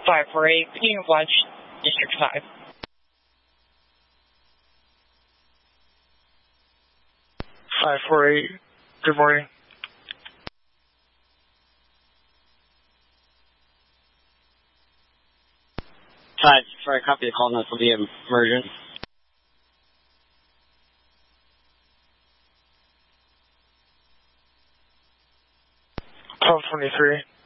548, King of Lunch, District 5. 548, good morning. Hi, sorry, copy the call notes will be emergent. 1223.